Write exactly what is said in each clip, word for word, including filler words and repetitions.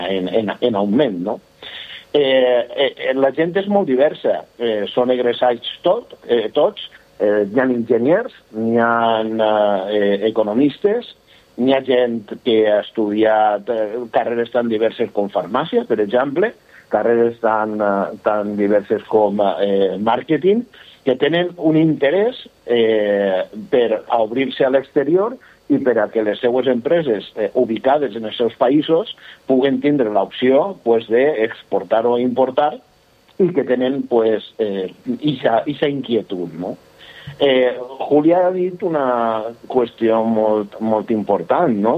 en, en, en augment, no? Eh, eh, la gent és molt diversa, eh, són egressats tot, eh, tots, eh, hi ha enginyers, n'hi ha eh, economistes, n'hi ha gent que ha estudiat eh, carreres tan diverses com farmàcia, per exemple, carreres tan, eh, tan diverses com eh, màrqueting, que tenen un interès eh, per obrir-se a l'exterior i per a que les seues empreses eh, ubicades en els seus països puguen tindre l'opció pues, d'exportar o importar i que tenen pues, eh, ixa, ixa inquietud, no? Eh, Julia ha dit una qüestió molt, molt important, no?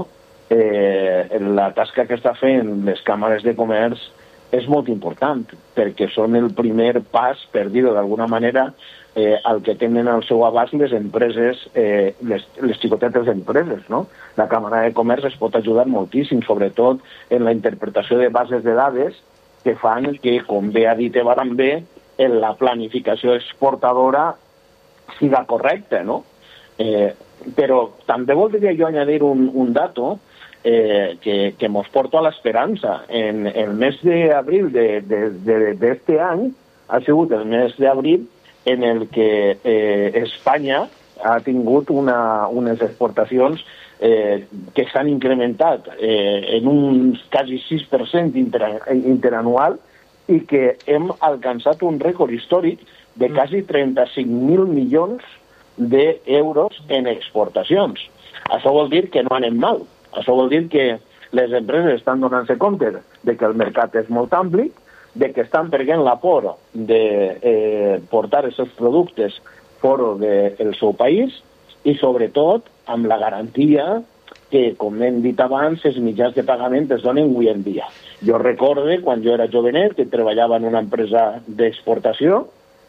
Eh, la tasca que està fent les càmeres de comerç és molt important, perquè són el primer pas, per dir-ho d'alguna manera, eh, al que tenen al seu abast les empreses, eh, les, les xicotetes empreses, no? La Càmera de Comerç es pot ajudar moltíssim, sobretot en la interpretació de bases de dades que fan que, com bé ha dit Evan bé, en la planificació exportadora siga correcta, no? Eh, però també voldria jo añadir un, un dato eh, que, que mos porto a l'esperança. En el mes d'abril d'aquest any ha sigut el mes d'abril en el que eh, Espanya ha tingut una, unes exportacions eh, que s'han incrementat eh, en un quasi sis per cent inter, interanual i que hem alcançat un rècord històric de quasi trenta-cinc mil milions d'euros en exportacions. Això vol dir que no anem mal. Això vol dir que les empreses estan donant-se compte de que el mercat és molt ampli, de que estan perdent la por de eh, portar els seus productes fora del seu país i, sobretot, amb la garantia que, com hem dit abans, els mitjans de pagament es donen avui en dia. Jo recorde, quan jo era jovenet, que treballava en una empresa d'exportació,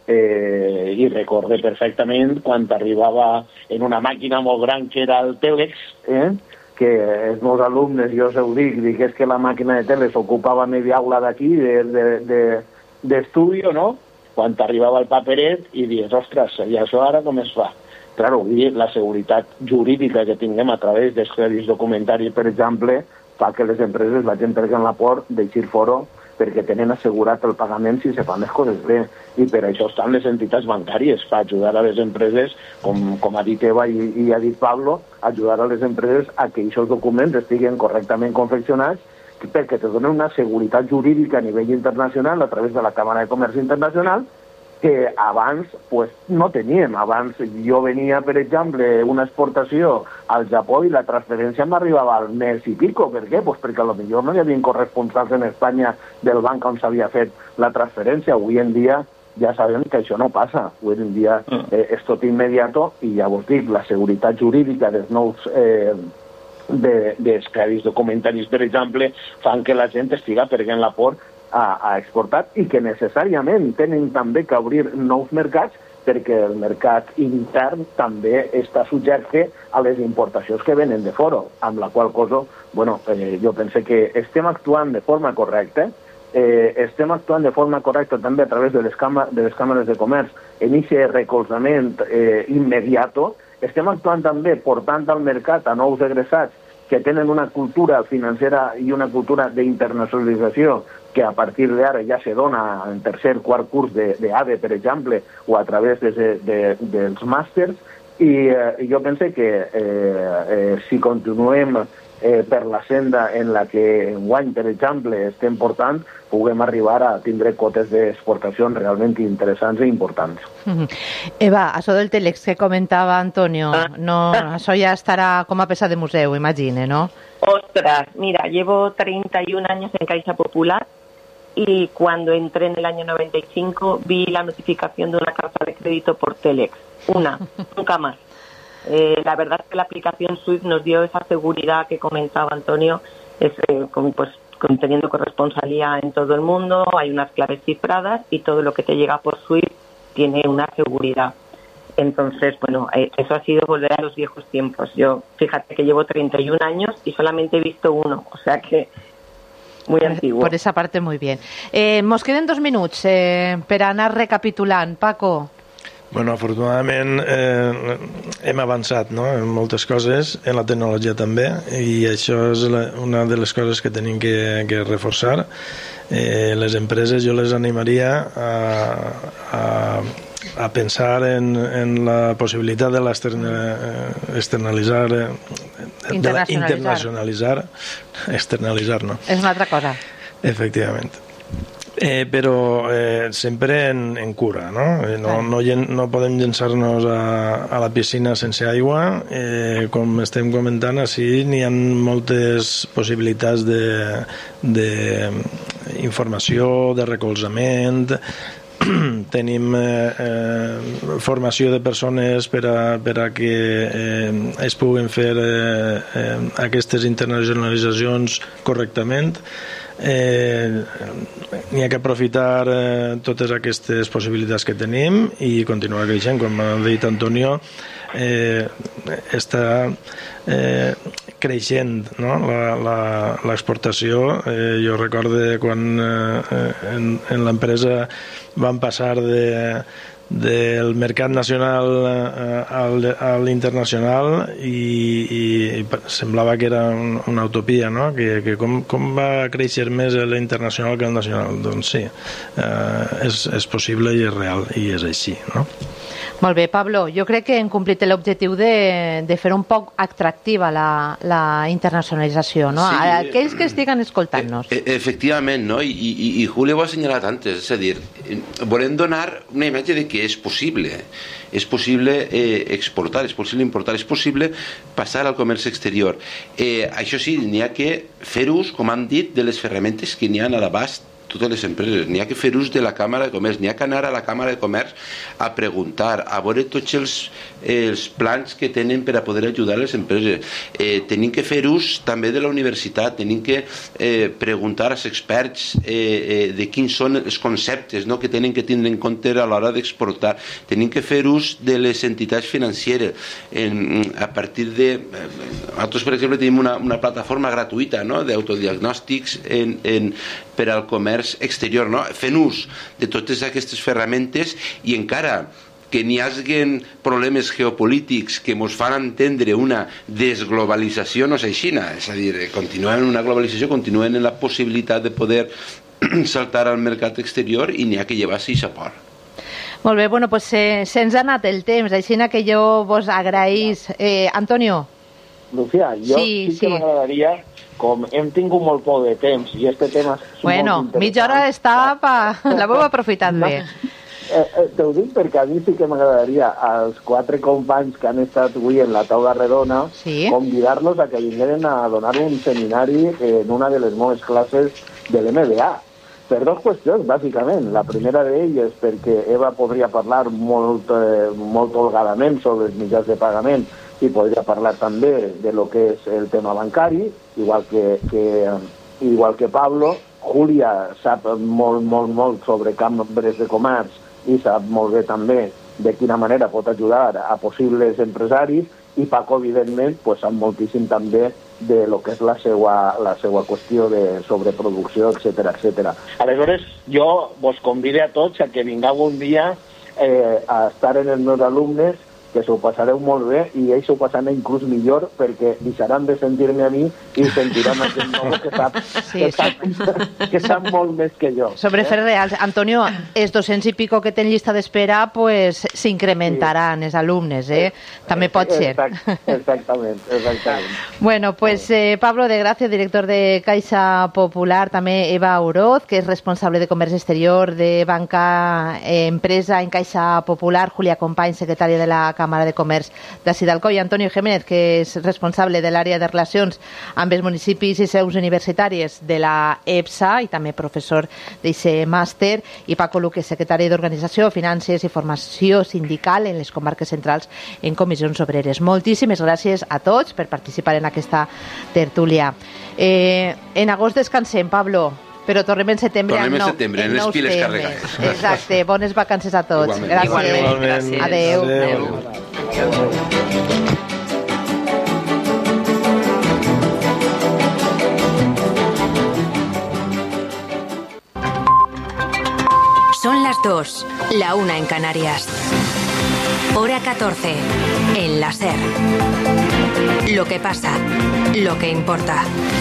Eh, i recorde perfectament quan arribava en una màquina molt gran que era el Telex, eh, que els meus alumnes, jo us ho dic, dic és que la màquina de Telex ocupava media aula d'aquí d'estudi, de, de, no? Quan arribava el paperet i dius, ostres, i això ara com es fa? Claro, la seguretat jurídica que tinguem a través dels crèdits documentaris, per exemple, fa que les empreses vagin perdent la por d'eixir fora perquè tenen assegurat el pagament si se fan les coses bé. I per això estan les entitats bancàries, per ajudar a les empreses, com, com ha dit Eva i, i ha dit Pablo, ajudar a les empreses a que aquests documents estiguen correctament confeccionats perquè te donen una seguretat jurídica a nivell internacional a través de la Càmera de Comerç Internacional que abans pues, no teníem. Abans jo venia, per exemple, una exportació al Japó i la transferència m'arribava al mes i pico. Per què? Pues perquè potser no hi havia corresponsals en Espanya del banc on s'havia fet la transferència. Avui en dia ja sabem que això no passa. Avui en dia eh, és tot immediato i ja vos dic, la seguretat jurídica dels nous eh, de, dels crèdits documentaris, per exemple, fan que la gent estiga perdent la por a, a exportar i que necessàriament tenen també que obrir nous mercats perquè el mercat intern també està subjecte a les importacions que venen de fora, amb la qual cosa, bueno, eh, jo penso que estem actuant de forma correcta, eh, estem actuant de forma correcta també a través de les, càmer de les càmeres de comerç en aquest recolzament eh, immediato, estem actuant també portant al mercat a nous egressats que tenen una cultura financera i una cultura d'internacionalització que a partir d'ara ja se dona en tercer, quart curs d'A D E, per exemple, o a través de, de, dels màsters, i eh, jo penso que eh, eh, si continuem eh, per la senda en la que enguany, per exemple, estem portant, puguem arribar a tindre cotes d'exportacions realment interessants i importants. Mm-hmm. Eva, això del Telex que comentava Antonio, no, això ja estarà com a peça de museu, imagine, ¿no? Ostras, mira, llevo treinta y un años en Caixa Popular y cuando entré en el año noventa y cinco vi la notificación de una carta de crédito por Telex. Una, nunca más. Eh, la verdad es que la aplicación SWIFT nos dio esa seguridad que comentaba Antonio, es, eh, con, pues, con, teniendo corresponsalía en todo el mundo, hay unas claves cifradas y todo lo que te llega por SWIFT tiene una seguridad. Entonces, bueno, eh, eso ha sido volver a los viejos tiempos. Yo, fíjate que llevo treinta y un años y solamente he visto uno, o sea que muy antiguo. Por esa parte, muy bien. Eh, nos queden dos minuts eh, per anar recapitulant. Paco. Bueno, afortunadament eh, hem avançat, no?, en moltes coses, en la tecnologia també, i això és la, una de les coses que tenim que, que reforçar. Eh, les empreses jo les animaria a, a, a pensar en, en la possibilitat de l'externalitzar, de la internacionalitzar, externalitzar, no? És una altra cosa. Efectivament. Eh, però eh, sempre en, en cura, no? Eh, no, no, no podem llançar-nos a, a la piscina sense aigua. Eh, com estem comentant, així n'hi ha moltes possibilitats de, de informació, de recolzament. Tenim eh, eh, formació de persones per a, per a que eh, es puguen fer eh, eh, aquestes internacionalitzacions correctament. Eh, n'hi ha que aprofitar eh, totes aquestes possibilitats que tenim i continuar creixent. Com ha dit Antonio, eh, està eh, creixent, no?, l'exportació. Eh, jo recordo quan eh, en, en l'empresa van passar de del mercat nacional al, al internacional i, i semblava que era un, una utopia, no?, que, que com, com va créixer més l'internacional que el nacional. Doncs sí, eh, és, és possible i és real i és així, no? Molt bé, Pablo, jo crec que hem complit l'objectiu de, de fer un poc atractiva la, la internacionalització, no? Sí, a aquells que estiguen escoltant-nos. E efectivament, no? I, i, i Julio ho ha assenyalat antes, és a dir, volem donar una imatge de que és possible, és possible eh, exportar, és possible importar, és possible passar al comerç exterior. Eh, això sí, n'hi ha que fer ús, com han dit, de les ferramentes que n'hi ha a l'abast totes les empreses. N'hi ha que fer ús de la Càmera de Comerç, n'hi ha que anar a la Càmera de Comerç a preguntar, a veure tots els, els plans que tenen per a poder ajudar les empreses. Eh, tenim que fer ús també de la universitat, tenim que eh, preguntar als experts eh, eh, de quins són els conceptes, no?, que tenen que tindre en compte a l'hora d'exportar. Tenim que fer ús de les entitats financeres. En, a partir de... Nosaltres, per exemple, tenim una, una plataforma gratuïta, no?, d'autodiagnòstics en, en, per al comerç exterior, no?, fent ús de totes aquestes ferramentes, i encara que n'hi hagi problemes geopolítics que ens fan entendre una desglobalització, no és així, és a dir, continuen en una globalització, continuen en la possibilitat de poder saltar al mercat exterior, i n'hi ha que llevar-se i sapor. Molt bé, bueno, pues eh, se'ns ha anat el temps, així que jo vos agraïs. Eh, Antonio? Lucía, jo sí, sí que sí. m'agradaria, com hem tingut molt poc de temps i este tema és bueno, molt interessant... mitja hora està, pa... l'heu aprofitat bé. Eh, eh, T'ho dic perquè a mi sí que m'agradaria als quatre companys que han estat avui en la taula redona sí? convidar-los a que vingueren a donar un seminari en una de les meves classes de l'M B A. Per dues qüestions, bàsicament. La primera d'elles perquè Eva podria parlar molt, eh, molt holgadament sobre els mitjans de pagament i podria parlar també de lo que és el tema bancari, igual que, que, igual que Pablo. Julia sap molt, molt, molt sobre cambres de comerç i sap molt bé també de quina manera pot ajudar a possibles empresaris, i Paco, evidentment, pues, sap moltíssim també de lo que és la seva, la seva qüestió de sobreproducció, etcètera, etcètera. Aleshores, jo vos convido a tots a que vingueu un dia eh, a estar en els meus alumnes, que s'ho passareu molt bé, i ells s'ho passaran inclús millor perquè deixaran de sentir-me a mi i sentiran aquest nou que sap, sí, que, sap, que sap molt més que jo. Sobre eh? fer reals, Antonio, els dos-cents i pico que ten llista d'espera pues, s'incrementaran sí. els alumnes, eh? També pot ser. Exact, exactament, exactament. Bueno, pues eh, Pablo de Gracia, director de Caixa Popular, també Eva Oroz, que és responsable de Comerç Exterior de Banca eh, Empresa en Caixa Popular, Julia Company, secretària de la Càmera de Comerç de Sidalcó, i Antonio Jiménez, que és responsable de l'àrea de relacions amb els municipis i seus universitàries de la EPSA i també professor d'aquest màster, i Paco Luque, secretari d'Organització, Finances i Formació Sindical en les comarques centrals en comissions obreres. Moltíssimes gràcies a tots per participar en aquesta tertúlia. Eh, en agost descansem, Pablo, però tornem en setembre tornem en, nou, en setembre, en, en les piles carregades. Exacte, bones vacances a tots. Igualment. Gràcies. Igualment. Adéu. Adéu. Adéu. Son las dos, la una en Canarias. Hora catorce, en la SER. Lo que pasa, lo que importa.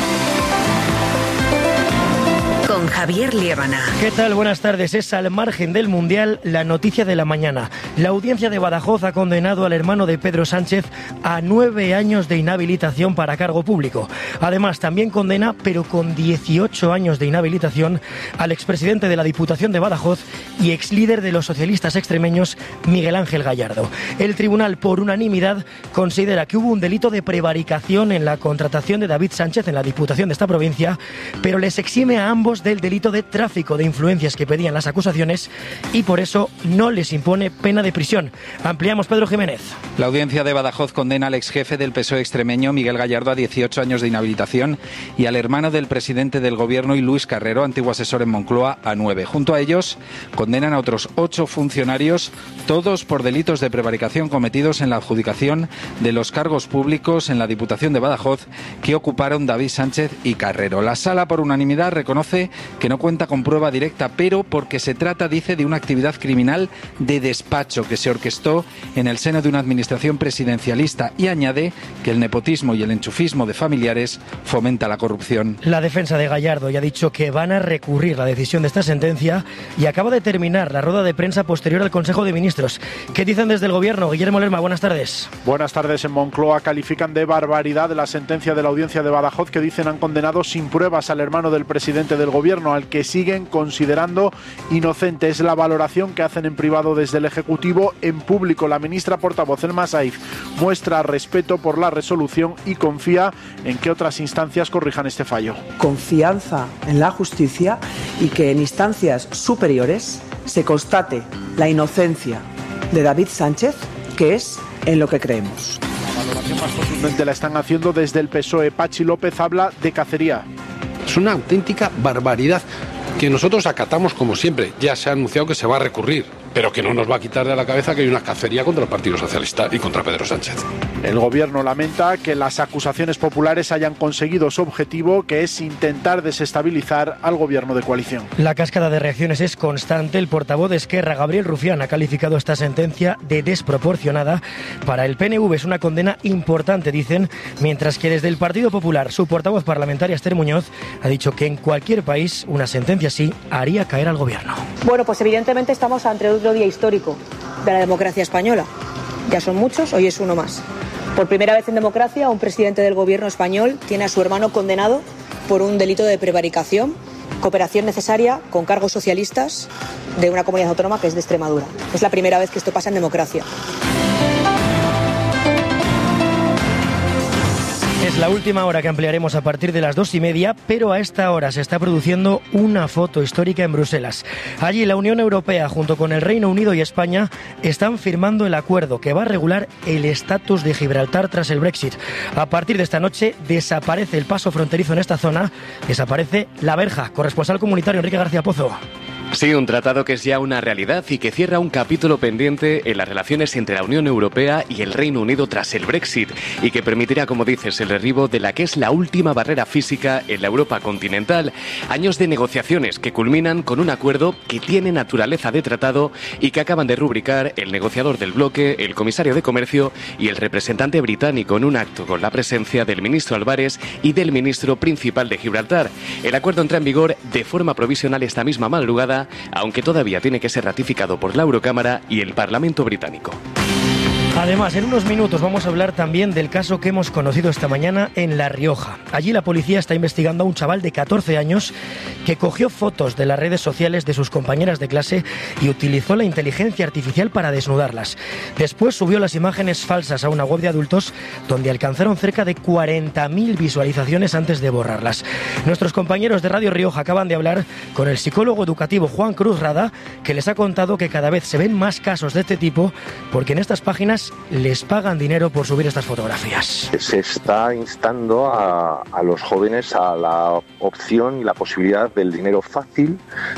Con Javier Liébana. ¿Qué tal? Buenas tardes. Es al margen del Mundial la noticia de la mañana. La audiencia de Badajoz ha condenado al hermano de Pedro Sánchez a nueve años de inhabilitación para cargo público. Además, también condena, pero con dieciocho años de inhabilitación, al expresidente de la Diputación de Badajoz y exlíder de los socialistas extremeños, Miguel Ángel Gallardo. El tribunal, por unanimidad, considera que hubo un delito de prevaricación en la contratación de David Sánchez en la Diputación de esta provincia, pero les exime a ambos del delito de tráfico de influencias que pedían las acusaciones y por eso no les impone pena de prisión. Ampliamos, Pedro Jiménez. La audiencia de Badajoz condena al exjefe del P S O E extremeño, Miguel Gallardo, a dieciocho años de inhabilitación y al hermano del presidente del Gobierno y Luis Carrero, antiguo asesor en Moncloa, a nueve. Junto a ellos condenan a otros ocho funcionarios, todos por delitos de prevaricación cometidos en la adjudicación de los cargos públicos en la Diputación de Badajoz que ocuparon David Sánchez y Carrero. La Sala, por unanimidad, reconoce que no cuenta con prueba directa, pero porque se trata, dice, de una actividad criminal de despacho que se orquestó en el seno de una administración presidencialista y añade que el nepotismo y el enchufismo de familiares fomenta la corrupción. La defensa de Gallardo ya ha dicho que van a recurrir la decisión de esta sentencia y acaba de terminar la rueda de prensa posterior al Consejo de Ministros. ¿Qué dicen desde el Gobierno? Guillermo Lerma, buenas tardes. Buenas tardes. En Moncloa califican de barbaridad la sentencia de la audiencia de Badajoz que dicen han condenado sin pruebas al hermano del presidente del Gobierno, al que siguen considerando inocente. Es la valoración que hacen en privado desde el Ejecutivo. En público, la ministra portavoz, Elma Saif, muestra respeto por la resolución y confía en que otras instancias corrijan este fallo. Confianza en la justicia y que en instancias superiores se constate la inocencia de David Sánchez, que es en lo que creemos. La valoración más contundente la están haciendo desde el P S O E. Pachi López habla de cacería. Es una auténtica barbaridad que nosotros acatamos como siempre. Ya se ha anunciado que se va a recurrir, pero que no nos va a quitar de la cabeza que hay una cacería contra el Partido Socialista y contra Pedro Sánchez. El Gobierno lamenta que las acusaciones populares hayan conseguido su objetivo, que es intentar desestabilizar al Gobierno de coalición. La cascada de reacciones es constante. El portavoz de Esquerra, Gabriel Rufián, ha calificado esta sentencia de desproporcionada. Para el P N V es una condena importante, dicen, mientras que desde el Partido Popular, su portavoz parlamentaria, Esther Muñoz, ha dicho que en cualquier país una sentencia así haría caer al Gobierno. Bueno, pues evidentemente estamos ante otro día histórico de la democracia española. Ya son muchos, hoy es uno más. Por primera vez en democracia, un presidente del Gobierno español tiene a su hermano condenado por un delito de prevaricación, cooperación necesaria con cargos socialistas de una comunidad autónoma que es de Extremadura. Es la primera vez que esto pasa en democracia. Es la última hora que ampliaremos a partir de las dos y media, pero a esta hora se está produciendo una foto histórica en Bruselas. Allí la Unión Europea, junto con el Reino Unido y España, están firmando el acuerdo que va a regular el estatus de Gibraltar tras el Brexit. A partir de esta noche desaparece el paso fronterizo en esta zona, desaparece la verja. Corresponsal comunitario Enrique García Pozo. Sí, un tratado que es ya una realidad y que cierra un capítulo pendiente en las relaciones entre la Unión Europea y el Reino Unido tras el Brexit y que permitirá, como dices, el derribo de la que es la última barrera física en la Europa continental. Años de negociaciones que culminan con un acuerdo que tiene naturaleza de tratado y que acaban de rubricar el negociador del bloque, el comisario de Comercio y el representante británico en un acto con la presencia del ministro Álvarez y del ministro principal de Gibraltar. El acuerdo entra en vigor de forma provisional esta misma madrugada, aunque todavía tiene que ser ratificado por la Eurocámara y el Parlamento británico. Además, en unos minutos vamos a hablar también del caso que hemos conocido esta mañana en La Rioja. Allí la policía está investigando a un chaval de catorce años que cogió fotos de las redes sociales de sus compañeras de clase y utilizó la inteligencia artificial para desnudarlas. Después subió las imágenes falsas a una web de adultos donde alcanzaron cerca de cuarenta mil visualizaciones antes de borrarlas. Nuestros compañeros de Radio Rioja acaban de hablar con el psicólogo educativo Juan Cruz Rada, que les ha contado que cada vez se ven más casos de este tipo porque en estas páginas padres les pagan dinero por subir estas fotografías. Se está instando a, a los jóvenes a la opción y la posibilidad del dinero fácil,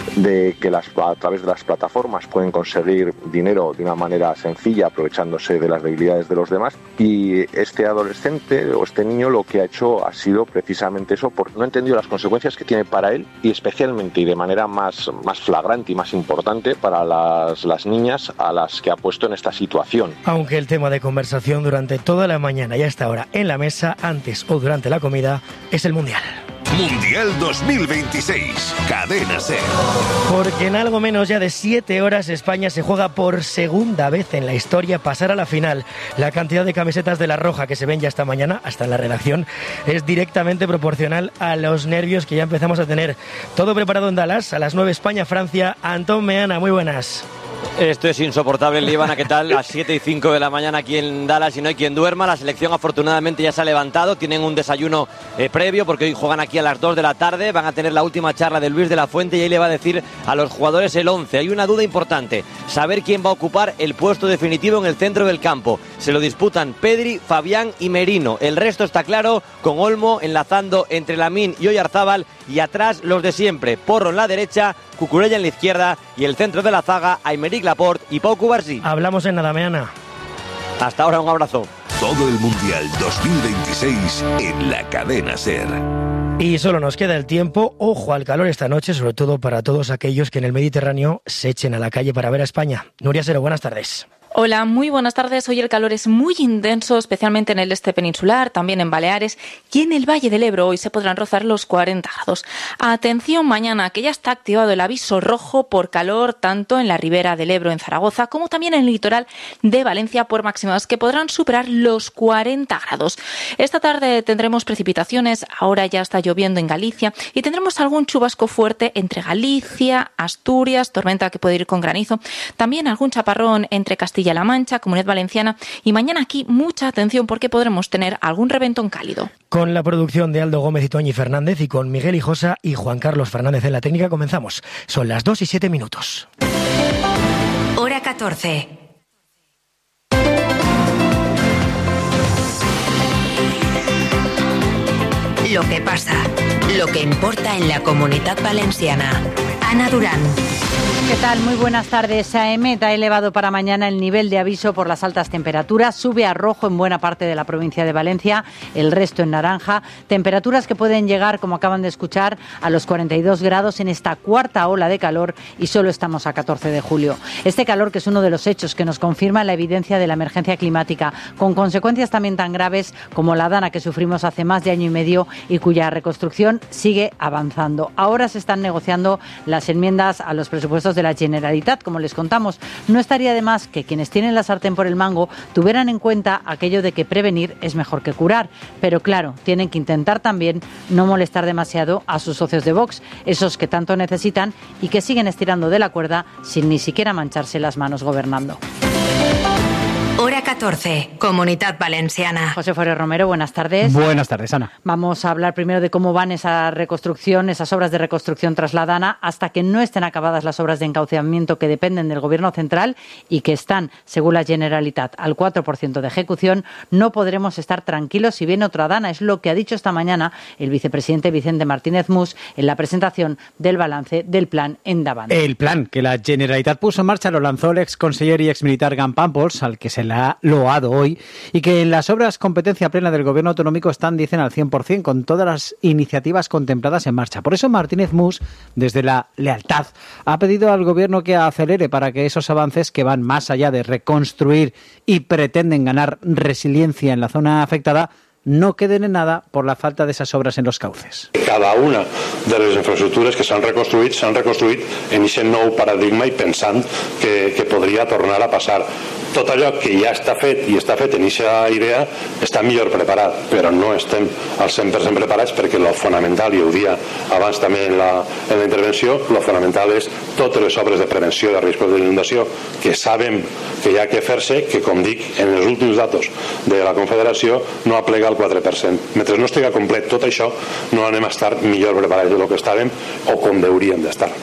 de que las, a través de las plataformas pueden conseguir dinero de una manera sencilla, aprovechándose de las debilidades de los demás. Y este adolescente o este niño lo que ha hecho ha sido precisamente eso, porque no ha entendido las consecuencias que tiene para él y especialmente y de manera más, más flagrante y más importante para las, las niñas a las que ha puesto en esta situación. Aunque el tema de conversación durante toda la mañana y hasta ahora en la mesa, antes o durante la comida, es el Mundial. Mundial dos mil veintiséis, Cadena SER. Porque en algo menos ya de siete horas España se juega por segunda vez en la historia pasar a la final. La cantidad de camisetas de la Roja que se ven ya esta mañana, hasta en la redacción, es directamente proporcional a los nervios que ya empezamos a tener. Todo preparado en Dallas, a las nueve España-Francia. Antón Meana, muy buenas. Esto es insoportable, Líbana, ¿qué tal? Las siete y cinco de la mañana aquí en Dallas y no hay quien duerma. La selección afortunadamente ya se ha levantado, tienen un desayuno eh, previo porque hoy juegan aquí a las dos de la tarde, van a tener la última charla de Luis de la Fuente y ahí le va a decir a los jugadores el once. Hay una duda importante, saber quién va a ocupar el puesto definitivo en el centro del campo. Se lo disputan Pedri, Fabián y Merino. El resto está claro, con Olmo enlazando entre Lamine y Oyarzábal y atrás los de siempre, Porro en la derecha, Cucurella en la izquierda y el centro de la zaga, Aymeric Laporte y Pau Cubarsí. Hablamos en nada, Meana. Hasta ahora, un abrazo. Todo el Mundial dos mil veintiséis en la Cadena SER. Y solo nos queda el tiempo. Ojo al calor esta noche, sobre todo para todos aquellos que en el Mediterráneo se echen a la calle para ver a España. Nuria Sero, buenas tardes. Hola, muy buenas tardes. Hoy el calor es muy intenso, especialmente en el este peninsular, también en Baleares y en el Valle del Ebro. Hoy se podrán rozar los cuarenta grados. Atención mañana, que ya está activado el aviso rojo por calor, tanto en la ribera del Ebro en Zaragoza, como también en el litoral de Valencia, por máximas que podrán superar los cuarenta grados. Esta tarde tendremos precipitaciones, ahora ya está lloviendo en Galicia y tendremos algún chubasco fuerte entre Galicia, Asturias, tormenta que puede ir con granizo, también algún chaparrón entre Castilla La Mancha, Comunidad Valenciana y mañana aquí mucha atención porque podremos tener algún reventón cálido. Con la producción de Aldo Gómez y Toñi Fernández y con Miguel Hijosa y Juan Carlos Fernández en la técnica comenzamos. Son las dos y siete minutos. Hora catorce. Lo que pasa, lo que importa en la Comunidad Valenciana. Ana Durán. ¿Qué tal? Muy buenas tardes. A E M E T ha elevado para mañana el nivel de aviso por las altas temperaturas. Sube a rojo en buena parte de la provincia de Valencia, el resto en naranja. Temperaturas que pueden llegar, como acaban de escuchar, a los cuarenta y dos grados en esta cuarta ola de calor y solo estamos a catorce de julio. Este calor, que es uno de los hechos que nos confirma la evidencia de la emergencia climática, con consecuencias también tan graves como la dana que sufrimos hace más de año y medio y cuya reconstrucción sigue avanzando. Ahora se están negociando las enmiendas a los presupuestos de la Generalitat, como les contamos. No estaría de más que quienes tienen la sartén por el mango tuvieran en cuenta aquello de que prevenir es mejor que curar, pero claro, tienen que intentar también no molestar demasiado a sus socios de Vox, esos que tanto necesitan y que siguen estirando de la cuerda sin ni siquiera mancharse las manos gobernando. Hora catorce, Comunidad Valenciana. José Forés Romero, buenas tardes. Buenas tardes, Ana. Vamos a hablar primero de cómo van esa reconstrucción, esas obras de reconstrucción tras la dana, hasta que no estén acabadas las obras de encauceamiento que dependen del Gobierno central y que están, según la Generalitat, al cuatro por ciento de ejecución. No podremos estar tranquilos si viene otra dana. Es lo que ha dicho esta mañana el vicepresidente Vicente Martínez Mus en la presentación del balance del plan Endavant. El plan que la Generalitat puso en marcha lo lanzó el ex conseller y ex militar Gan Pàmpols, al que se la ha loado hoy, y que en las obras competencia plena del gobierno autonómico están, dicen, al cien por ciento, con todas las iniciativas contempladas en marcha. Por eso Martínez Mus, desde la lealtad, ha pedido al gobierno que acelere para que esos avances, que van más allá de reconstruir y pretenden ganar resiliencia en la zona afectada, no queden en nada por la falta de esas obras en los cauces. Cada una de les infraestructures que s'han reconstruït s'han reconstruït en aquest nou paradigma i pensant que, que podria tornar a passar. Tot allò que ja està fet i està fet en aquesta idea està millor preparat, però no estem al cent per cent preparats perquè lo fonamental, i ho dia abans també en la, en la intervenció, lo fonamental és totes les obres de prevenció de riscos d'inundació que sabem que hi ha que fer-se, que com dic, en els últims datos de la Confederació no aplega el quatre per cent. Mentre no estigui complet tot això, no anem a estar millor preparats del que estàvem o com hauríem d'estar.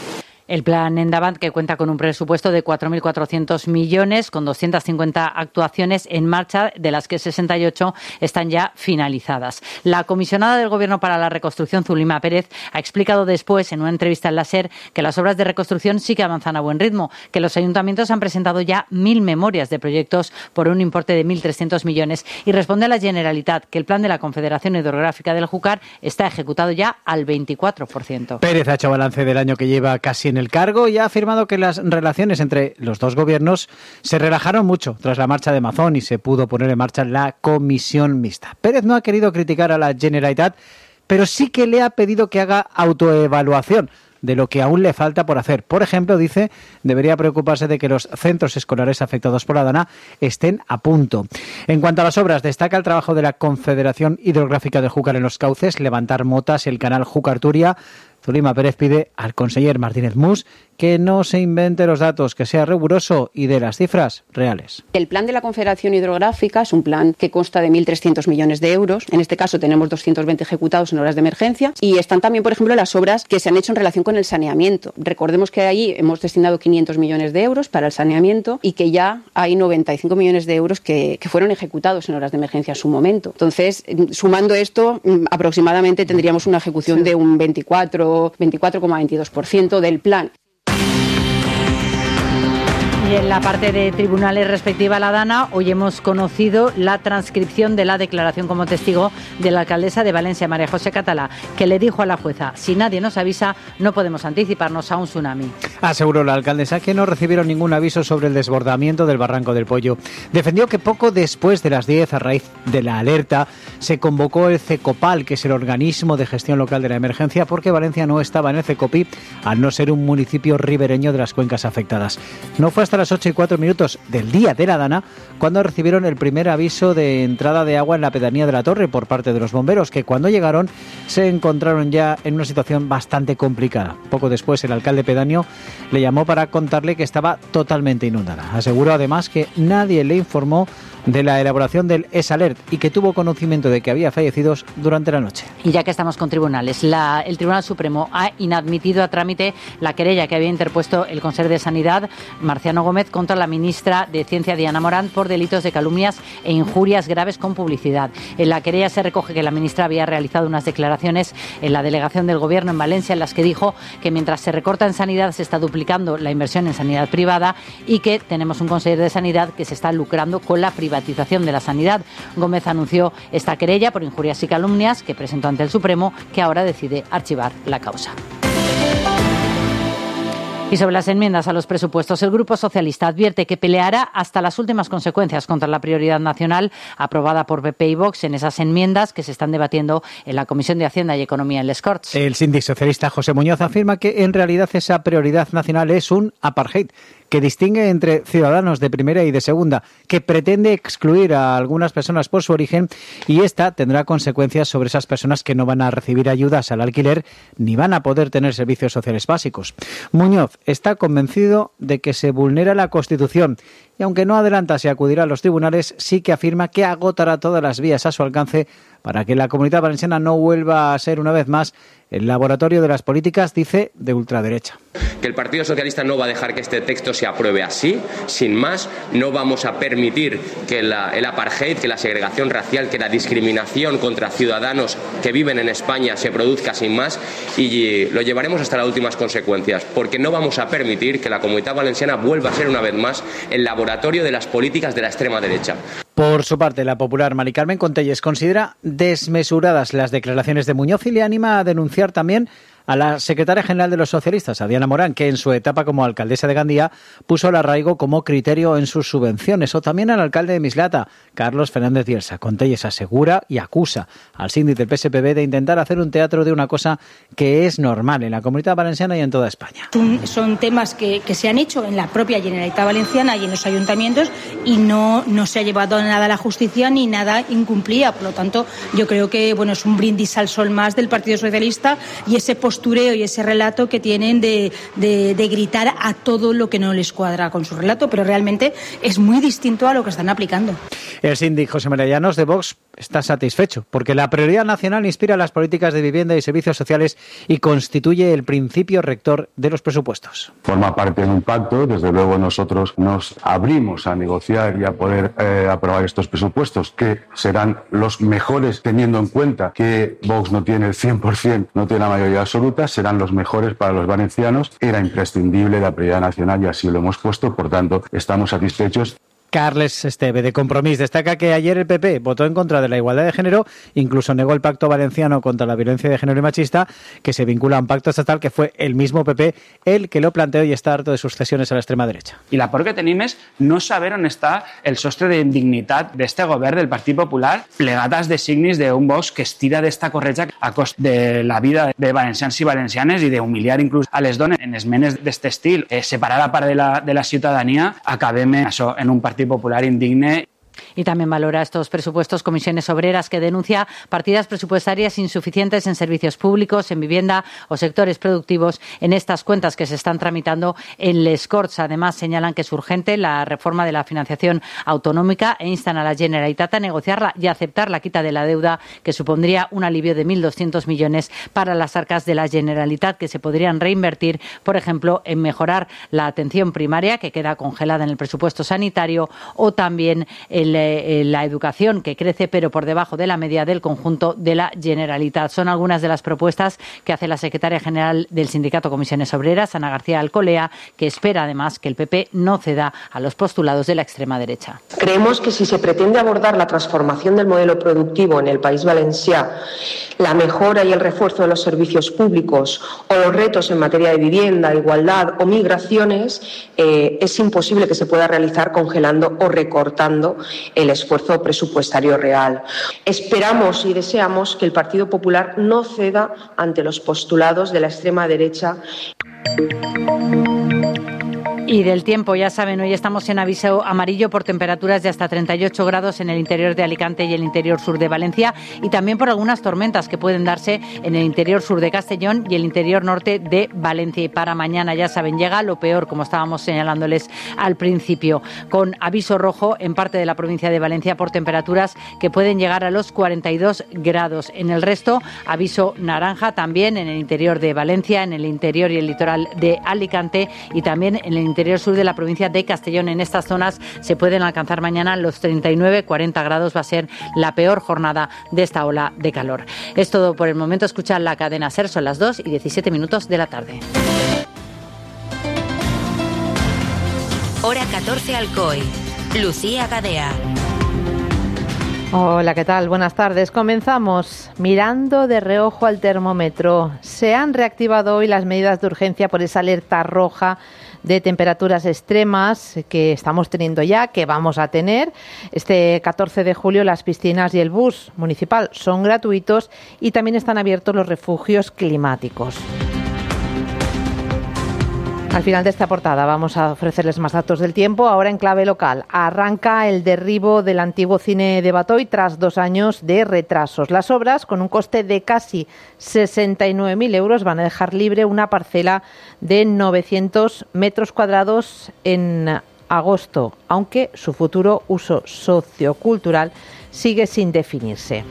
El plan Endavant, que cuenta con un presupuesto de cuatro mil cuatrocientos millones, con doscientas cincuenta actuaciones en marcha, de las que sesenta y ocho están ya finalizadas. La comisionada del Gobierno para la Reconstrucción, Zulima Pérez, ha explicado después, en una entrevista en la SER, que las obras de reconstrucción sí que avanzan a buen ritmo, que los ayuntamientos han presentado ya mil memorias de proyectos por un importe de mil trescientos millones, y responde a la Generalitat que el plan de la Confederación Hidrográfica del Júcar está ejecutado ya al veinticuatro por ciento. Pérez ha hecho balance del año que lleva casi en el cargo y ha afirmado que las relaciones entre los dos gobiernos se relajaron mucho tras la marcha de Mazón y se pudo poner en marcha la comisión mixta. Pérez no ha querido criticar a la Generalitat, pero sí que le ha pedido que haga autoevaluación de lo que aún le falta por hacer. Por ejemplo, dice, debería preocuparse de que los centros escolares afectados por la Dana estén a punto. En cuanto a las obras, destaca el trabajo de la Confederación Hidrográfica del Júcar en los cauces, levantar motas, el canal Júcar-Turia. Zulima Pérez pide al conseller Martínez Mus que no se invente los datos, que sea riguroso y de las cifras reales. El plan de la Confederación Hidrográfica es un plan que consta de mil trescientos millones de euros. En este caso tenemos doscientos veinte ejecutados en horas de emergencia y están también, por ejemplo, las obras que se han hecho en relación con el saneamiento. Recordemos que ahí hemos destinado quinientos millones de euros para el saneamiento y que ya hay noventa y cinco millones de euros que, que fueron ejecutados en horas de emergencia en su momento. Entonces, sumando esto, aproximadamente tendríamos una ejecución de un veinticuatro coma veintidós por ciento del plan. Y en la parte de tribunales respectiva a la Dana, hoy hemos conocido la transcripción de la declaración como testigo de la alcaldesa de Valencia, María José Catalá, que le dijo a la jueza: si nadie nos avisa, no podemos anticiparnos a un tsunami. Aseguró la alcaldesa que no recibieron ningún aviso sobre el desbordamiento del Barranco del Pollo. Defendió que poco después de las diez, a raíz de la alerta, se convocó el CECOPAL, que es el organismo de gestión local de la emergencia, porque Valencia no estaba en el CECOPI, al no ser un municipio ribereño de las cuencas afectadas. No fue hasta las ocho y cuatro minutos del día de la Dana cuando recibieron el primer aviso de entrada de agua en la pedanía de la Torre por parte de los bomberos, que cuando llegaron se encontraron ya en una situación bastante complicada. Poco después el alcalde pedáneo le llamó para contarle que estaba totalmente inundada. Aseguró además que nadie le informó de la elaboración del ESALERT y que tuvo conocimiento de que había fallecidos durante la noche. Y ya que estamos con tribunales, la, el Tribunal Supremo ha inadmitido a trámite la querella que había interpuesto el Consejo de Sanidad, Marciano Gómez, contra la ministra de Ciencia, Diana Morant, por delitos de calumnias e injurias graves con publicidad. En la querella se recoge que la ministra había realizado unas declaraciones en la delegación del Gobierno en Valencia en las que dijo que mientras se recorta en sanidad se está duplicando la inversión en sanidad privada y que tenemos un consejero de Sanidad que se está lucrando con la privatización de la sanidad. Gómez anunció esta querella por injurias y calumnias que presentó ante el Supremo, que ahora decide archivar la causa. Y sobre las enmiendas a los presupuestos, el Grupo Socialista advierte que peleará hasta las últimas consecuencias contra la prioridad nacional aprobada por P P y Vox en esas enmiendas que se están debatiendo en la Comisión de Hacienda y Economía en les Corts. El síndic socialista José Muñoz afirma que en realidad esa prioridad nacional es un apartheid que distingue entre ciudadanos de primera y de segunda, que pretende excluir a algunas personas por su origen, y esta tendrá consecuencias sobre esas personas que no van a recibir ayudas al alquiler ni van a poder tener servicios sociales básicos. Muñoz está convencido de que se vulnera la Constitución y, aunque no adelanta si acudirá a los tribunales, sí que afirma que agotará todas las vías a su alcance para que la Comunidad Valenciana no vuelva a ser una vez más el laboratorio de las políticas, dice, de ultraderecha. Que el Partido Socialista no va a dejar que este texto se apruebe así, sin más. No vamos a permitir que la, el apartheid, que la segregación racial, que la discriminación contra ciudadanos que viven en España se produzca sin más, y lo llevaremos hasta las últimas consecuencias, porque no vamos a permitir que la Comunidad Valenciana vuelva a ser una vez más el laboratorio de las políticas de la extrema derecha. Por su parte, la popular Mari Carmen Contelles considera desmesuradas las declaraciones de Muñoz y le anima a denunciar también a la secretaria general de los socialistas, a Diana Morant, que en su etapa como alcaldesa de Gandía puso el arraigo como criterio en sus subvenciones, o también al alcalde de Mislata, Carlos Fernández Bielsa. Contelles asegura y acusa al síndic del P S P B de intentar hacer un teatro de una cosa que es normal en la Comunidad Valenciana y en toda España. Son temas que, que se han hecho en la propia Generalitat Valenciana y en los ayuntamientos y no, no se ha llevado nada a la justicia ni nada incumplía. Por lo tanto, yo creo que bueno, es un brindis al sol más del Partido Socialista y ese postureo y ese relato que tienen de, de, de gritar a todo lo que no les cuadra con su relato, pero realmente es muy distinto a lo que están aplicando. El síndic José María Llanos de Vox está satisfecho, porque la prioridad nacional inspira las políticas de vivienda y servicios sociales y constituye el principio rector de los presupuestos. Forma parte de un pacto, desde luego nosotros nos abrimos a negociar y a poder eh, aprobar estos presupuestos, que serán los mejores teniendo en cuenta que Vox no tiene el cien por ciento, no tiene la mayoría absoluta, serán los mejores para los valencianos. Era imprescindible la prioridad nacional y así lo hemos puesto, por tanto estamos satisfechos. Carles Esteve, de Compromís, destaca que ayer el P P votó en contra de la igualdad de género, incluso negó el pacto valenciano contra la violencia de género y machista, que se vincula a un pacto estatal que fue el mismo P P el que lo planteó y está harto de sus cesiones a la extrema derecha. I la por que tenim és no saber on està el sostre d'indignitat d'este govern del Partit Popular, plegat als designis d'un Vox que es tira d'esta corretja a cost de la vida de valencians i valencianes i d'humiliar inclús a les dones en esmenes d'este estil, eh, separar a part de la, de la ciutadania, acabem això, en un partit popular indigne. Y también valora estos presupuestos Comisiones Obreras, que denuncia partidas presupuestarias insuficientes en servicios públicos, en vivienda o sectores productivos en estas cuentas que se están tramitando en les Corts. Además, señalan que es urgente la reforma de la financiación autonómica e instan a la Generalitat a negociarla y a aceptar la quita de la deuda, que supondría un alivio de mil doscientos millones para las arcas de la Generalitat, que se podrían reinvertir, por ejemplo, en mejorar la atención primaria, que queda congelada en el presupuesto sanitario, o también en la educación, que crece pero por debajo de la media del conjunto de la Generalitat. Son algunas de las propuestas que hace la secretaria general del sindicato Comisiones Obreras, Ana García Alcolea, que espera además que el P P no ceda a los postulados de la extrema derecha. Creemos que si se pretende abordar la transformación del modelo productivo en el País Valencià, la mejora y el refuerzo de los servicios públicos o los retos en materia de vivienda, igualdad o migraciones, eh, es imposible que se pueda realizar congelando o recortando el esfuerzo presupuestario real. Esperamos y deseamos que el Partido Popular no ceda ante los postulados de la extrema derecha. Y del tiempo, ya saben, hoy estamos en aviso amarillo por temperaturas de hasta treinta y ocho grados en el interior de Alicante y el interior sur de Valencia, y también por algunas tormentas que pueden darse en el interior sur de Castellón y el interior norte de Valencia. Y para mañana, ya saben, llega lo peor, como estábamos señalándoles al principio, con aviso rojo en parte de la provincia de Valencia por temperaturas que pueden llegar a los cuarenta y dos grados. En el resto, aviso naranja también en el interior de Valencia, en el interior y el litoral de Alicante, y también en el interior sur de la provincia de Castellón. En estas zonas se pueden alcanzar mañana los treinta y nueve cuarenta grados. Va a ser la peor jornada de esta ola de calor. Es todo por el momento. Escuchad la cadena SER, son las dos y diecisiete minutos de la tarde. Hora catorce Alcoy. Lucía Gadea. Hola, ¿qué tal? Buenas tardes. Comenzamos mirando de reojo al termómetro. Se han reactivado hoy las medidas de urgencia por esa alerta roja de temperaturas extremas que estamos teniendo ya, que vamos a tener. Este catorce de julio las piscinas y el bus municipal son gratuitos y también están abiertos los refugios climáticos. Al final de esta portada vamos a ofrecerles más datos del tiempo. Ahora en clave local. Arranca el derribo del antiguo cine de Batoy tras dos años de retrasos. Las obras, con un coste de casi sesenta y nueve mil euros, van a dejar libre una parcela de novecientos metros cuadrados en agosto, aunque su futuro uso sociocultural sigue sin definirse.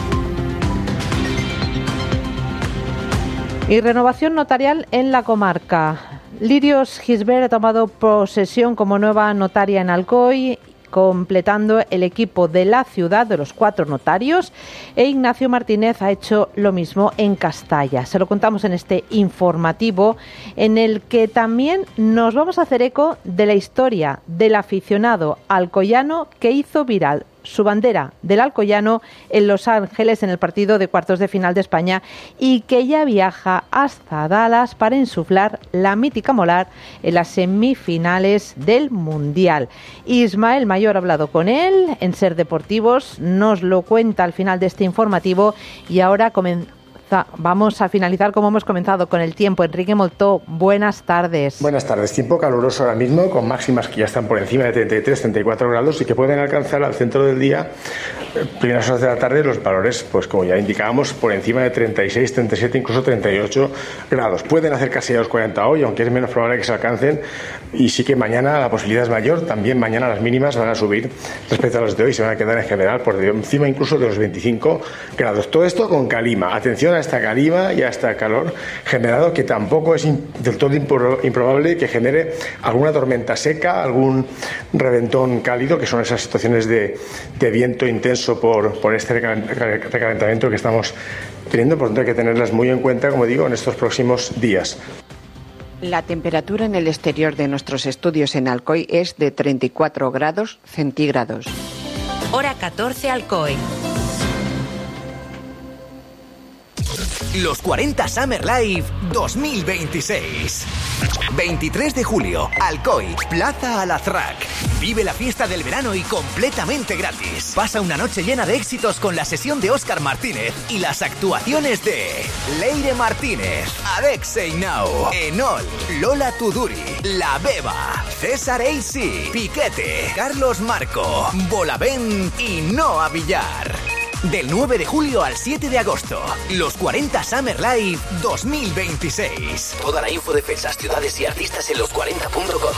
Y renovación notarial en la comarca. Lirios Gisbert ha tomado posesión como nueva notaria en Alcoy, completando el equipo de la ciudad de los cuatro notarios, e Ignacio Martínez ha hecho lo mismo en Castalla. Se lo contamos en este informativo, en el que también nos vamos a hacer eco de la historia del aficionado alcoyano que hizo viral su bandera del Alcoyano en Los Ángeles en el partido de cuartos de final de España, y que ya viaja hasta Dallas para insuflar la mítica molar en las semifinales del Mundial. Ismael Mayor ha hablado con él en Ser Deportivos, nos lo cuenta al final de este informativo, y ahora comenzamos vamos a finalizar como hemos comenzado con el tiempo. Enrique Moltó, buenas tardes. Buenas tardes. Tiempo caluroso ahora mismo, con máximas que ya están por encima de treinta y tres, treinta y cuatro grados y que pueden alcanzar al centro del día, primeras horas de la tarde, los valores, pues como ya indicábamos, por encima de treinta y seis, treinta y siete, incluso treinta y ocho grados. Pueden acercarse a los cuarenta hoy, aunque es menos probable que se alcancen, y sí que mañana la posibilidad es mayor. También mañana las mínimas van a subir respecto a los de hoy, se van a quedar en general por encima incluso de los veinticinco grados. Todo esto con calima. Atención a esta calima y a este calor generado, que tampoco es del todo improbable que genere alguna tormenta seca, algún reventón cálido, que son esas situaciones de, de viento intenso por, por este recalentamiento que estamos teniendo. Por tanto, hay que tenerlas muy en cuenta, como digo, en estos próximos días. La temperatura en el exterior de nuestros estudios en Alcoy es de treinta y cuatro grados centígrados. Hora catorce, Alcoy. Los cuarenta Summer Live dos mil veintiséis. veintitrés de julio, Alcoy, Plaza Alazraq. Vive la fiesta del verano y completamente gratis. Pasa una noche llena de éxitos con la sesión de Óscar Martínez y las actuaciones de Leire Martínez, Adexei Now, Enol, Lola Tuduri, La Beba, César A C, Piquete, Carlos Marco, Bolavent y Noa Villar. Del nueve de julio al siete de agosto, los cuarenta Summer Live dos mil veintiséis. Toda la info de fechas, ciudades y artistas en los cuarenta punto com.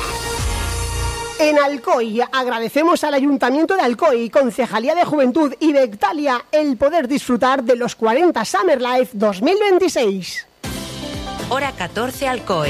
En Alcoy agradecemos al Ayuntamiento de Alcoy, Concejalía de Juventud y Bectalia el poder disfrutar de los cuarenta Summer Live dos mil veintiséis. Hora catorce, Alcoy.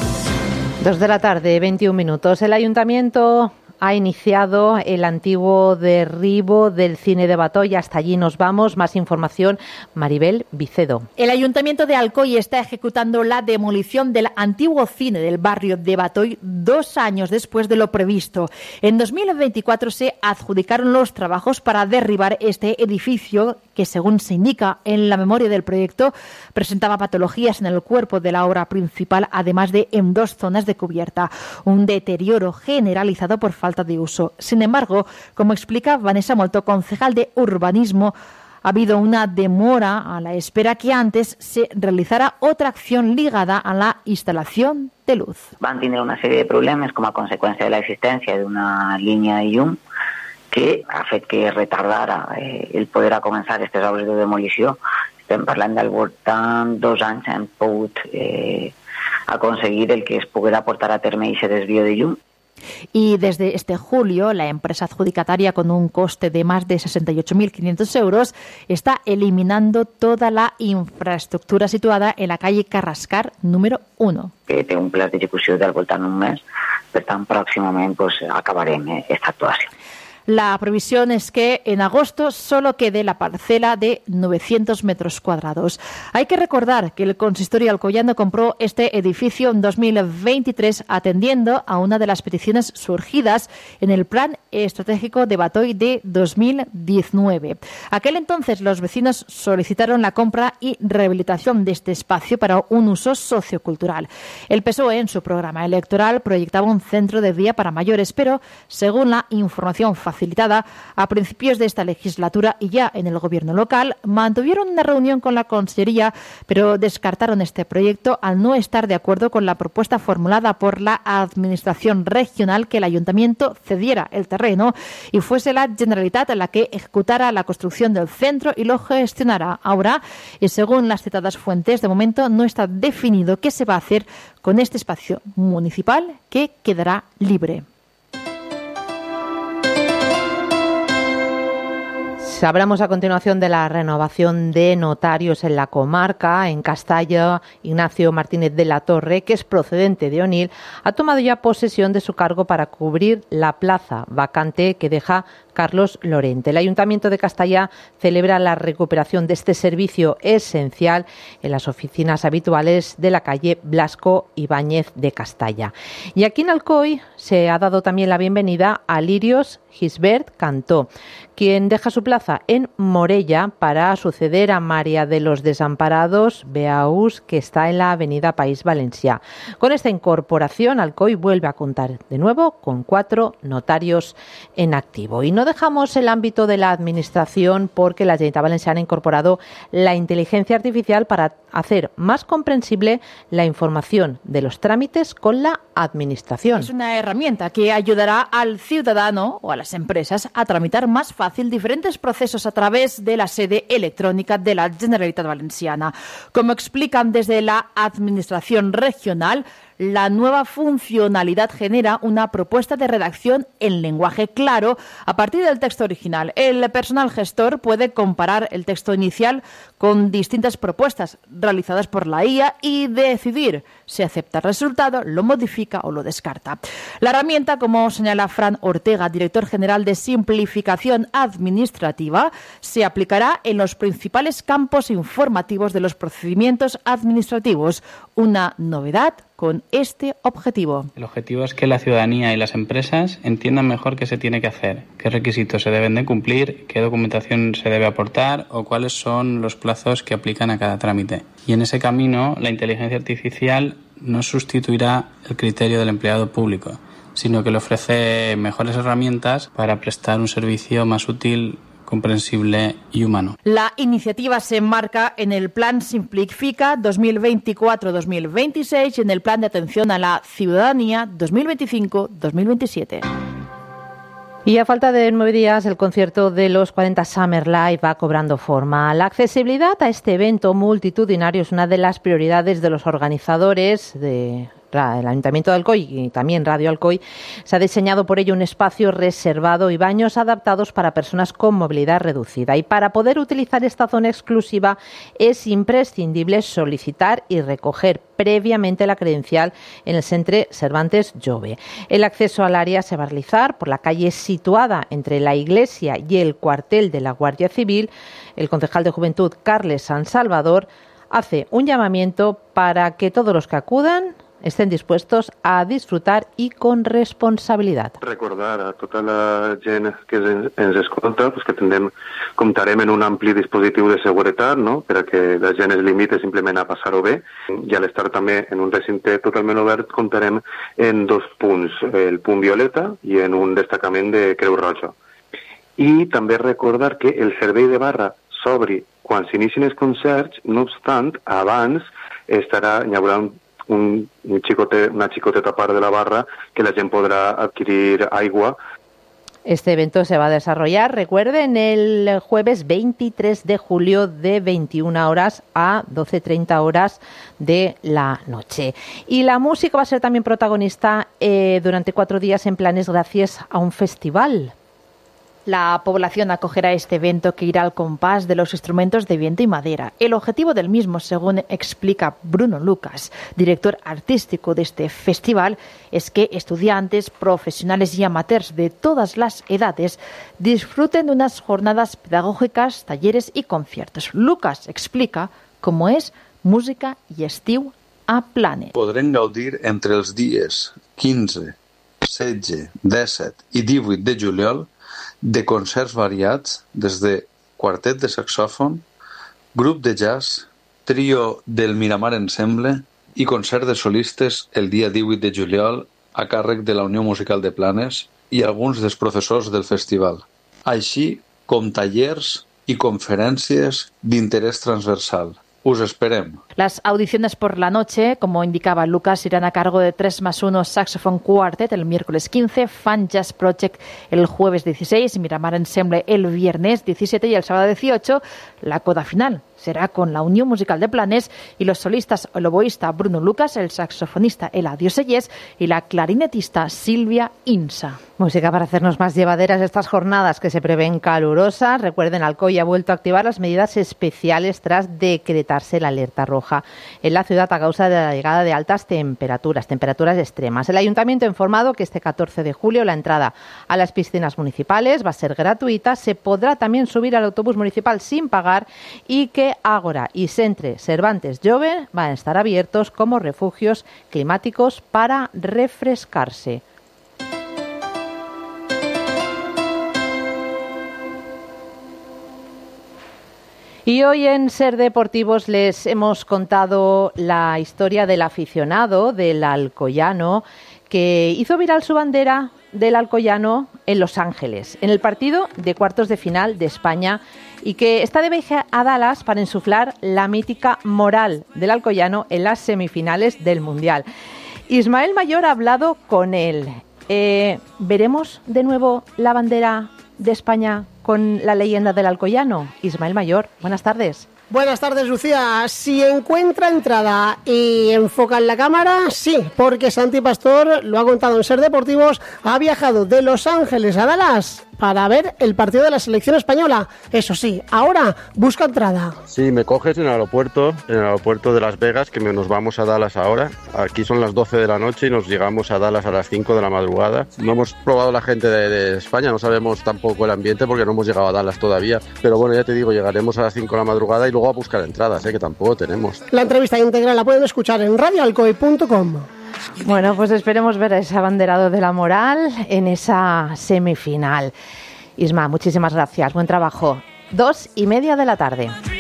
Dos de la tarde, veintiún minutos. El Ayuntamiento ha iniciado el antiguo derribo del cine de Batoy. Hasta allí nos vamos. Más información, Maribel Vicedo. El Ayuntamiento de Alcoy está ejecutando la demolición del antiguo cine del barrio de Batoy dos años después de lo previsto. En dos mil veinticuatro se adjudicaron los trabajos para derribar este edificio que, según se indica en la memoria del proyecto, presentaba patologías en el cuerpo de la obra principal, además de en dos zonas de cubierta. Un deterioro generalizado por falta de uso. Sin embargo, como explica Vanessa Moltó, concejal de Urbanismo, ha habido una demora a la espera que antes se realizara otra acción ligada a la instalación de luz. Van tindre una sèrie de problemes com a conseqüència de l'existència d'una línia de llum que ha fet que retardara eh, el poder a començar aquestes obres de demolició. Estem parlant del voltant dos anys hem pogut eh, aconseguir el que es poguera portar a terme aquest desvío de llum. Y desde este julio, la empresa adjudicataria, con un coste de más de sesenta y ocho mil quinientos euros, está eliminando toda la infraestructura situada en la calle Carrascar número uno. Que té un pla d'execució del voltant d'un mes, per tant, pròximament pues, acabarem esta actuació. La previsión es que en agosto solo quede la parcela de novecientos metros cuadrados. Hay que recordar que el consistorio alcoyano compró este edificio en dos mil veintitrés atendiendo a una de las peticiones surgidas en el Plan Estratégico de Batoy de dos mil diecinueve. Aquel entonces los vecinos solicitaron la compra y rehabilitación de este espacio para un uso sociocultural. El P S O E en su programa electoral proyectaba un centro de día para mayores, pero según la información facilitada facilitada a principios de esta legislatura y ya en el gobierno local, mantuvieron una reunión con la Consellería, pero descartaron este proyecto al no estar de acuerdo con la propuesta formulada por la Administración regional que el Ayuntamiento cediera el terreno y fuese la Generalitat la que ejecutara la construcción del centro y lo gestionara. Ahora, y según las citadas fuentes, de momento no está definido qué se va a hacer con este espacio municipal que quedará libre. Hablamos a continuación de la renovación de notarios en la comarca. En Castalla, Ignacio Martínez de la Torre, que es procedente de Onil, ha tomado ya posesión de su cargo para cubrir la plaza vacante que deja Carlos Lorente. El Ayuntamiento de Castalla celebra la recuperación de este servicio esencial en las oficinas habituales de la calle Blasco Ibáñez de Castalla. Y aquí en Alcoy se ha dado también la bienvenida a Lirios Gisbert Cantó, quien deja su plaza en Morella para suceder a María de los Desamparados Beaús, que está en la avenida País Valencià. Con esta incorporación, Alcoy vuelve a contar de nuevo con cuatro notarios en activo. Y no no dejamos el ámbito de la administración porque la Generalitat Valenciana ha incorporado la inteligencia artificial para hacer más comprensible la información de los trámites con la administración. Es una herramienta que ayudará al ciudadano o a las empresas a tramitar más fácil diferentes procesos a través de la sede electrónica de la Generalitat Valenciana. Como explican desde la Administración Regional, la nueva funcionalidad genera una propuesta de redacción en lenguaje claro a partir del texto original. El personal gestor puede comparar el texto inicial con distintas propuestas realizadas por la I A y decidir si acepta el resultado, lo modifica o lo descarta. La herramienta, como señala Fran Ortega, director general de Simplificación Administrativa, se aplicará en los principales campos informativos de los procedimientos administrativos. Una novedad con este objetivo. El objetivo es que la ciudadanía y las empresas entiendan mejor qué se tiene que hacer, qué requisitos se deben de cumplir, qué documentación se debe aportar o cuáles son los plazos que aplican a cada trámite. Y en ese camino, la inteligencia artificial no sustituirá el criterio del empleado público, sino que le ofrece mejores herramientas para prestar un servicio más útil, comprensible y humano. La iniciativa se enmarca en el Plan Simplifica dos mil veinticuatro dos mil veintiséis y en el Plan de Atención a la Ciudadanía dos mil veinticinco dos mil veintisiete. Y a falta de nueve días, el concierto de los cuarenta Summer Live va cobrando forma. La accesibilidad a este evento multitudinario es una de las prioridades de los organizadores de el Ayuntamiento de Alcoy y también Radio Alcoy. Se ha diseñado por ello un espacio reservado y baños adaptados para personas con movilidad reducida. Y para poder utilizar esta zona exclusiva es imprescindible solicitar y recoger previamente la credencial en el Centre Cervantes Jove. El acceso al área se va a realizar por la calle situada entre la iglesia y el cuartel de la Guardia Civil. El concejal de Juventud, Carles San Salvador, hace un llamamiento para que todos los que acudan estén dispuestos a disfrutar i con responsabilitat. Recordar a tota la gent que ens, ens escolta pues que tindrem, comptarem en un ampli dispositiu de seguretat, no? Per a que la gent es limite simplement a passar-ho bé, i a l'estar també en un recinte totalment obert comptarem en dos punts, el punt violeta i en un destacament de Creu Roja. I també recordar que el servei de barra s'obri quan s'inicien els concerts, no obstant, abans estarà, hi haurà un Un, un chicote, una chicoteta part de la barra que la gente podrá adquirir agua. Este evento se va a desarrollar, recuerden, el jueves veintitrés de julio de veintiuna horas a doce treinta horas de la noche. Y la música va a ser también protagonista eh, durante cuatro días en Planes gracias a un festival. La población acogerá este evento que irá al compás de los instrumentos de viento y madera. El objetivo del mismo, según explica Bruno Lucas, director artístico de este festival, es que estudiantes, profesionales y amateurs de todas las edades disfruten de unas jornadas pedagógicas, talleres y conciertos. Lucas explica cómo es música i estiu a Planes. Podrem gaudir entre els dies quinze, setze, disset i divuit de juliol de concerts variats des de quartet de saxòfon, grup de jazz, trio del Miramar Ensemble i concert de solistes el dia divuit de juliol a càrrec de la Unió Musical de Planes i alguns dels professors del festival, així com tallers i conferències d'interès transversal. Us esperem. Las audiciones por la noche, como indicaba Lucas, irán a cargo de tres más uno Saxophone Quartet el miércoles quince, Fan Jazz Project el jueves dieciséis, Miramar Ensemble el viernes diecisiete y el sábado dieciocho. La coda final será con la Unión Musical de Planes y los solistas, el oboísta Bruno Lucas, el saxofonista Eladio Sellés y la clarinetista Silvia Insa. Música para hacernos más llevaderas estas jornadas que se prevén calurosas. Recuerden, Alcoy ha vuelto a activar las medidas especiales tras decretarse la alerta roja en la ciudad a causa de la llegada de altas temperaturas, temperaturas extremas. El Ayuntamiento ha informado que este catorce de julio la entrada a las piscinas municipales va a ser gratuita, se podrá también subir al autobús municipal sin pagar y que Ágora y Centre Cervantes Jove van a estar abiertos como refugios climáticos para refrescarse. Y hoy en Ser Deportivos les hemos contado la historia del aficionado, del alcoyano, que hizo viral su bandera del Alcoyano en Los Ángeles, en el partido de cuartos de final de España, y que está de viaje a Dallas para insuflar la mítica moral del Alcoyano en las semifinales del Mundial. Ismael Mayor ha hablado con él. Eh, ¿Veremos de nuevo la bandera de España con la leyenda del Alcoyano? Ismael Mayor, buenas tardes. Buenas tardes, Lucía. Si encuentra entrada y enfoca en la cámara, sí, porque Santi Pastor, lo ha contado en Ser Deportivos, ha viajado de Los Ángeles a Dallas para ver el partido de la selección española. Eso sí, ahora busca entrada. Sí, me coges en el aeropuerto, en el aeropuerto de Las Vegas, que nos vamos a Dallas ahora. Aquí son las doce de la noche y nos llegamos a Dallas a las cinco de la madrugada. No hemos probado la gente de, de España, no sabemos tampoco el ambiente porque no hemos llegado a Dallas todavía. Pero bueno, ya te digo, llegaremos a las cinco de la madrugada y luego a buscar entradas, ¿eh? Que tampoco tenemos. La entrevista íntegra la pueden escuchar en radio alcoy punto com. Bueno, pues esperemos ver a ese abanderado de la moral en esa semifinal. Isma, muchísimas gracias. Buen trabajo. Dos y media de la tarde.